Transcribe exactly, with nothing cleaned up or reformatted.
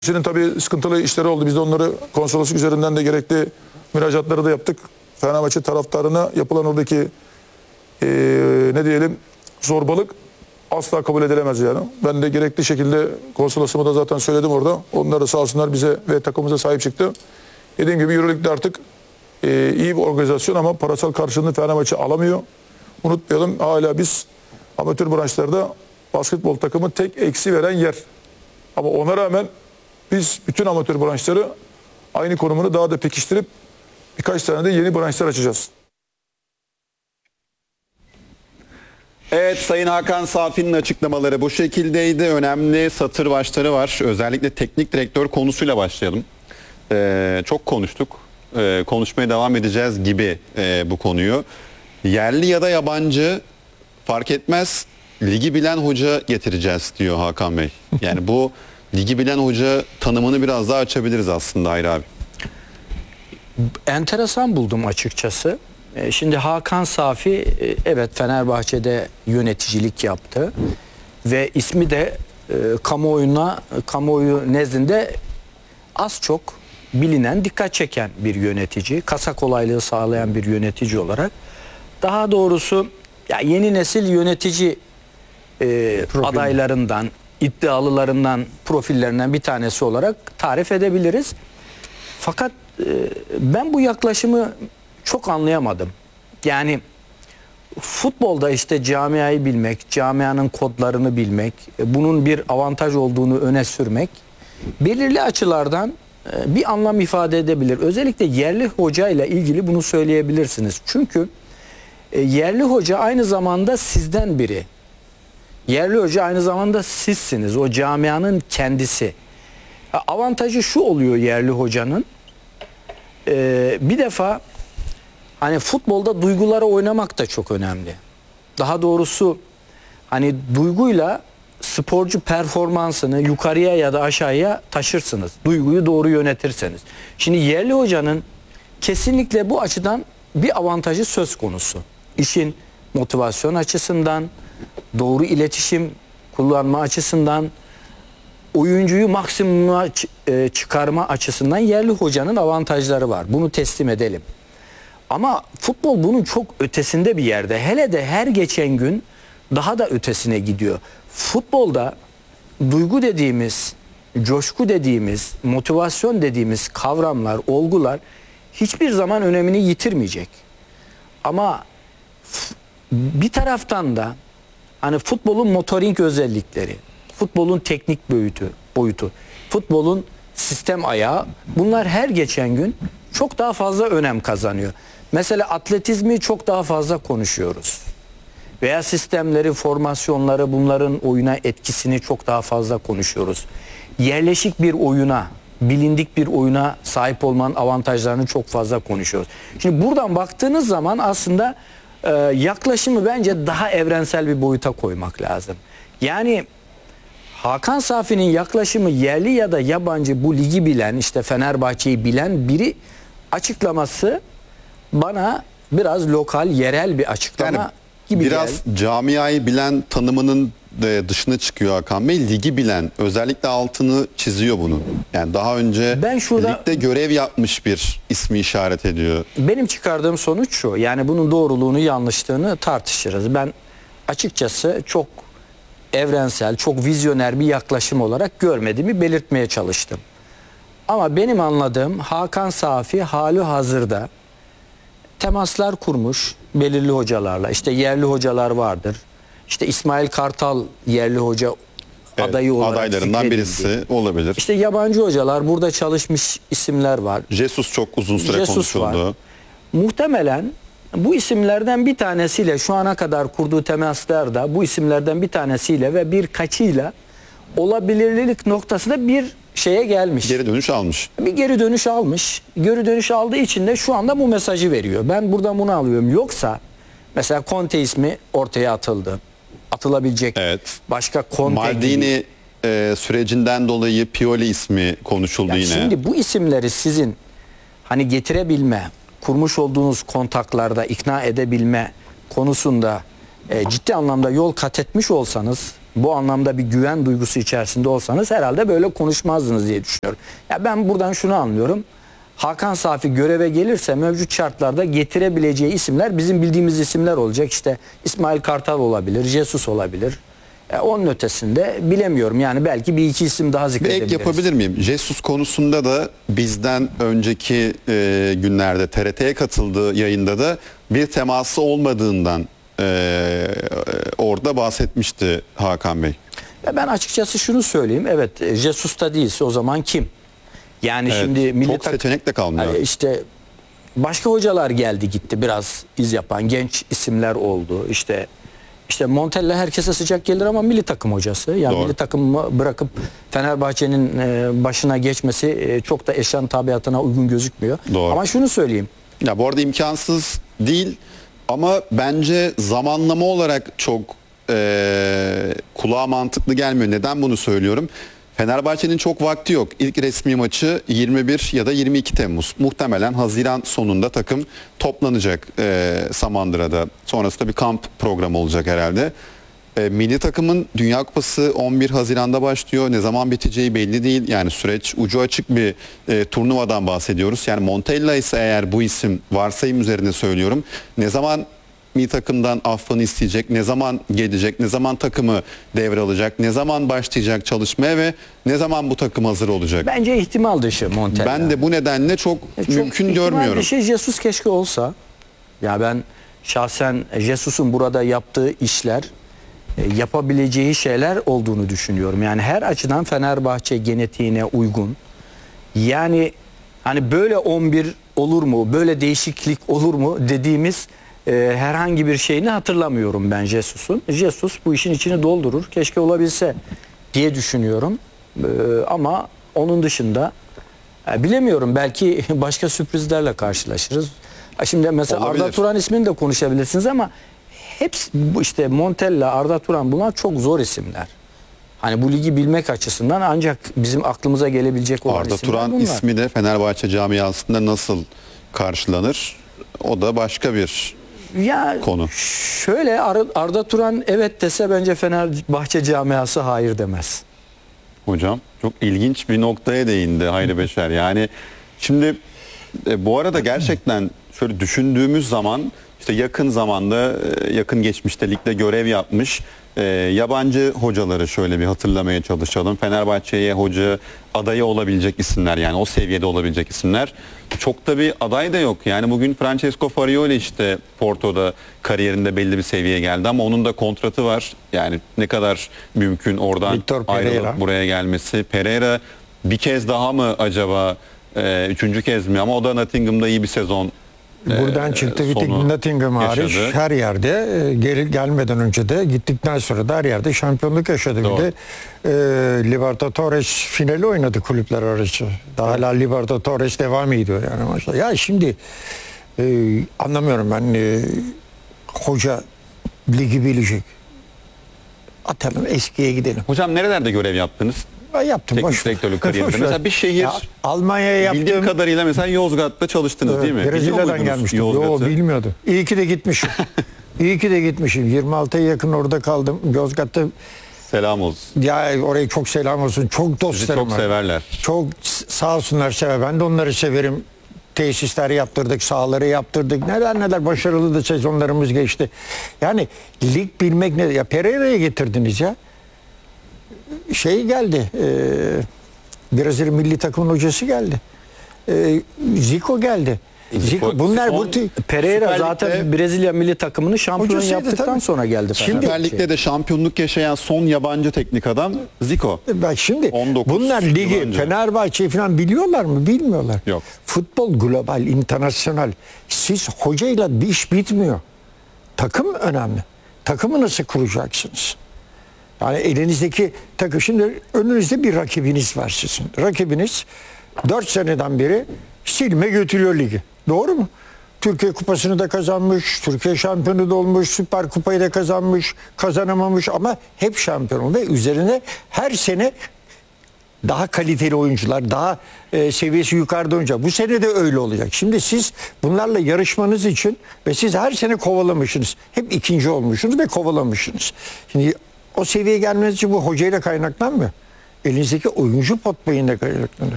Şimdi tabii sıkıntılı işleri oldu. Biz de onları konsolosluk üzerinden de gerekli müracaatları da yaptık. Fenerbahçe taraftarına yapılan oradaki ee, ne diyelim zorbalık asla kabul edilemez yani. Ben de gerekli şekilde konsolosluğuma da zaten söyledim orada. Onlar da sağ olsunlar bize ve takımımıza sahip çıktı. Dediğim gibi Euroleague'de artık ee, iyi bir organizasyon ama parasal karşılığını Fenerbahçe alamıyor. Unutmayalım, hala biz amatör branşlarda basketbol takımı tek eksi veren yer. Ama ona rağmen biz bütün amatör branşları aynı konumunu daha da pekiştirip birkaç tane de yeni branşlar açacağız. Evet, Sayın Hakan Safi'nin açıklamaları bu şekildeydi. Önemli satır başları var. Özellikle teknik direktör konusuyla başlayalım. Ee, çok konuştuk. Ee, konuşmaya devam edeceğiz gibi e, bu konuyu. Yerli ya da yabancı fark etmez, ligi bilen hoca getireceğiz diyor Hakan Bey. Yani bu ligi bilen hoca tanımını biraz daha açabiliriz aslında Hayri abi. Enteresan buldum açıkçası. Şimdi Hakan Safi evet Fenerbahçe'de yöneticilik yaptı ve ismi de kamuoyuna, kamuoyu nezdinde az çok bilinen, dikkat çeken bir yönetici, kasa kolaylığı sağlayan bir yönetici olarak, daha doğrusu ya yeni nesil yönetici e, adaylarından, iddialılarından, profillerinden bir tanesi olarak tarif edebiliriz. Fakat e, ben bu yaklaşımı çok anlayamadım. Yani futbolda işte camiayı bilmek, camianın kodlarını bilmek, bunun bir avantaj olduğunu öne sürmek belirli açılardan e, bir anlam ifade edebilir. Özellikle yerli hoca ile ilgili bunu söyleyebilirsiniz. Çünkü e, yerli hoca aynı zamanda sizden biri. Yerli hoca aynı zamanda sizsiniz. O camianın kendisi. Avantajı şu oluyor yerli hocanın. Ee, bir defa hani futbolda duygulara oynamak da çok önemli. Daha doğrusu hani duyguyla sporcu performansını yukarıya ya da aşağıya taşırsınız. Duyguyu doğru yönetirseniz. Şimdi yerli hocanın kesinlikle bu açıdan bir avantajı söz konusu. İşin motivasyon açısından, doğru iletişim kullanma açısından, oyuncuyu maksimuma çıkarma açısından yerli hocanın avantajları var. Bunu teslim edelim. Ama futbol bunun çok ötesinde bir yerde. Hele de her geçen gün daha da ötesine gidiyor. Futbolda duygu dediğimiz, coşku dediğimiz, motivasyon dediğimiz kavramlar, olgular hiçbir zaman önemini yitirmeyecek. Ama bir taraftan da hani futbolun motorik özellikleri, futbolun teknik boyutu, boyutu, futbolun sistem ayağı, bunlar her geçen gün çok daha fazla önem kazanıyor. Mesela atletizmi çok daha fazla konuşuyoruz. Veya sistemleri, formasyonları, bunların oyuna etkisini çok daha fazla konuşuyoruz. Yerleşik bir oyuna, bilindik bir oyuna sahip olmanın avantajlarını çok fazla konuşuyoruz. Şimdi buradan baktığınız zaman aslında e, yaklaşımı bence daha evrensel bir boyuta koymak lazım. Yani Hakan Safi'nin yaklaşımı yerli ya da yabancı, bu ligi bilen, işte Fenerbahçe'yi bilen biri açıklaması bana biraz lokal, yerel bir açıklama yani gibi biraz geldi. Camiayı bilen tanımının dışına çıkıyor Hakan Bey. Ligi bilen, özellikle altını çiziyor bunu. Yani daha önce ben şurada, ligde görev yapmış bir ismi işaret ediyor. Benim çıkardığım sonuç şu. Yani bunun doğruluğunu, yanlışlığını tartışırız. Ben açıkçası çok evrensel, çok vizyoner bir yaklaşım olarak görmediğimi belirtmeye çalıştım. Ama benim anladığım Hakan Safi hali hazırda temaslar kurmuş belirli hocalarla. İşte yerli hocalar vardır. İşte İsmail Kartal yerli hoca evet, adayı olarak adaylarından birisi olabilir. İşte yabancı hocalar, burada çalışmış isimler var. Jesus çok uzun süre Jesus konuşuldu. Var. Muhtemelen bu isimlerden bir tanesiyle, şu ana kadar kurduğu temaslarda bu isimlerden bir tanesiyle ve birkaçıyla olabilirlik noktasında bir şeye gelmiş. Geri dönüş almış. Bir geri dönüş almış. Geri dönüş aldığı için de şu anda bu mesajı veriyor. Ben buradan bunu alıyorum. Yoksa mesela Conte ismi ortaya atıldı. Atılabilecek. Evet. Başka Conte Maldini gibi. E, sürecinden dolayı Pioli ismi konuşuldu yani yine. Şimdi bu isimleri sizin hani getirebilme, kurmuş olduğunuz kontaklarda ikna edebilme konusunda e, ciddi anlamda yol kat etmiş olsanız, bu anlamda bir güven duygusu içerisinde olsanız herhalde böyle konuşmazdınız diye düşünüyorum. Ya ben buradan şunu anlıyorum. Hakan Safi göreve gelirse mevcut şartlarda getirebileceği isimler bizim bildiğimiz isimler olacak. İşte İsmail Kartal olabilir, Jesus olabilir. E, onun ötesinde bilemiyorum. Yani belki bir iki isim daha Bir zikredebiliriz. ek yapabilir miyim? Jesus konusunda da bizden önceki e, günlerde T R T'ye katıldığı yayında da bir teması olmadığından e, orada bahsetmişti Hakan Bey. Ya ben açıkçası şunu söyleyeyim. Evet, e, Jesus da değilse o zaman kim? Yani Evet, şimdi milli çok tak- seçenek de kalmıyor. Hani işte başka hocalar geldi gitti, biraz iz yapan genç isimler oldu. İşte işte Montella herkese sıcak gelir ama milli takım hocası. Yani Doğru. milli takımı bırakıp Fenerbahçe'nin e, başına geçmesi e, çok da eşyan tabiatına uygun gözükmüyor. Doğru. Ama şunu söyleyeyim. Ya bu arada imkansız değil ama bence zamanlama olarak çok e, kulağa mantıklı gelmiyor. Neden bunu söylüyorum? Fenerbahçe'nin çok vakti yok. İlk resmi maçı yirmi bir ya da yirmi iki Temmuz. Muhtemelen Haziran sonunda takım toplanacak e, Samandıra'da. Sonrasında bir kamp programı olacak herhalde. E, milli takımın Dünya Kupası on bir Haziran'da başlıyor. Ne zaman biteceği belli değil. Yani süreç ucu açık bir e, turnuvadan bahsediyoruz. Yani Montella ise eğer bu isim varsayım üzerine söylüyorum. Ne zaman milli takımdan affını isteyecek, ne zaman gelecek, ne zaman takımı devralacak, ne zaman başlayacak çalışmaya ve ne zaman bu takım hazır olacak? Bence ihtimal dışı Montella. Ben de bu nedenle çok, E, çok mümkün ihtimal görmüyorum. dışı Jesus keşke olsa. Ya ben şahsen Jesus'un burada yaptığı işler, e, yapabileceği şeyler olduğunu düşünüyorum. Yani her açıdan Fenerbahçe genetiğine uygun. Yani hani böyle on bir olur mu, böyle değişiklik olur mu dediğimiz e, herhangi bir şeyini hatırlamıyorum ben Jesus'un. Jesus bu işin içini doldurur. Keşke olabilse diye düşünüyorum. E, ama onun dışında e, bilemiyorum, belki başka sürprizlerle karşılaşırız. Ha, şimdi mesela Olabilir. Arda Turan ismini de konuşabilirsiniz ama hepsi bu, işte Montella, Arda Turan, bunlar çok zor isimler. Hani bu ligi bilmek açısından ancak bizim aklımıza gelebilecek olan Arda isimler Turan bunlar. ismi de Fenerbahçe camiasında nasıl karşılanır? O da başka bir Ya konu. şöyle, Ar- Arda Turan evet dese bence Fenerbahçe camiası hayır demez. Hocam çok ilginç bir noktaya değindi Hayri Beşer. Yani şimdi e, bu arada gerçekten şöyle düşündüğümüz zaman işte yakın zamanda e, yakın geçmişte ligde görev yapmış e, yabancı hocaları şöyle bir hatırlamaya çalışalım. Fenerbahçe'ye hoca adayı olabilecek isimler, yani o seviyede olabilecek isimler. Çok da bir aday da yok. Yani bugün Francesco Farioli işte Porto'da kariyerinde belli bir seviyeye geldi ama onun da kontratı var. Yani ne kadar mümkün oradan Victor Pereira. ayrılıp buraya gelmesi. Pereira bir kez daha mı acaba, e, üçüncü kez mi, ama o da Nottingham'da iyi bir sezon Buradan e, çıktı gitti, sonu Nottingham hariç yaşadı. her yerde e, geri gelmeden önce de gittikten sonra da her yerde şampiyonluk yaşadı. Doğru. Bir de e, Libertadores finali oynadı kulüpler arası. Daha hala Libertadores devam ediyor yani maçta. Ya şimdi e, anlamıyorum ben, e, hoca ligi bilecek. Atalım eskiye gidelim. Hocam nerelerde görev yaptınız? Ben yaptım. Teknik boş ver. direktörlük kariyerinde. Boş ver. Mesela bir şehir, Ya, Almanya'ya bildiğim yaptığım kadarıyla mesela Yozgat'ta çalıştınız değil mi? Biliyor Brezilya'dan muydunuz gelmiştim. Yo, Yozgat'ı? bilmiyordum. İyi ki de gitmişim. İyi ki de gitmişim. yirmi altıya yakın orada kaldım. Yozgat'ta, Selam olsun. ya orayı çok selam olsun. Çok Sizi dostlarım çok var. severler. Çok s- sağ olsunlar, sever. Ben de onları severim. Tesisler yaptırdık, sahaları yaptırdık. Neler neler başarılı da sezonlarımız geçti. Yani lig bilmek ne? Ya Pereira'ya getirdiniz ya. Şey geldi. E, Brezilya milli takımın hocası geldi. E, Zico geldi. Zico, bunlar bu tür- Pereira Süper zaten Lig'de- Brezilya milli takımını şampiyon Hocasıydı yaptıktan tabii. sonra geldi. Şimdi- Süper Fenerbahçe'ye. Lig'de de şampiyonluk yaşayan son yabancı teknik adam Zico. Bak şimdi on dokuz bunlar yıl ligi, önce. Fenerbahçe'yi falan biliyorlar mı? Bilmiyorlar. Yok. Futbol global, internasyonel. Siz hocayla bir iş bitmiyor. Takım önemli. Takımı nasıl kuracaksınız? Yani elinizdeki takım, şimdi önünüzde bir rakibiniz var sizin. Rakibiniz dört seneden beri silme götürüyor ligi. Doğru mu? Türkiye Kupası'nı da kazanmış, Türkiye şampiyonu da olmuş, Süper Kupayı da kazanmış, kazanamamış ama hep şampiyon ve üzerine her sene daha kaliteli oyuncular, daha e, seviyesi yukarıda oyuncular. Bu sene de öyle olacak. Şimdi siz bunlarla yarışmanız için ve siz her sene kovalamışsınız. Hep ikinci olmuşsunuz ve kovalamışsınız. Şimdi o seviyeye gelmeniz için bu hocayla kaynaklanmıyor. Elinizdeki oyuncu potbayında kaynaklanıyor.